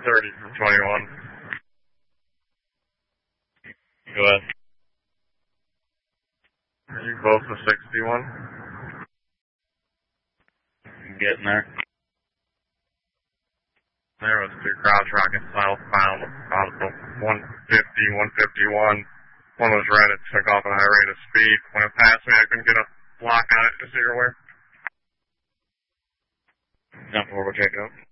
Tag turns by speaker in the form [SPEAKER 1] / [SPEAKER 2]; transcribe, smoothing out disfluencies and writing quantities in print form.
[SPEAKER 1] 30 from 21. Go ahead. Are you close to 61? I'm getting there. There was 2 crowds rocking southbound, about 150, 151. One was red, it took off at a high rate of speed. When it passed me, I couldn't get a lock on it to see her where. 10-4, we'll check it out.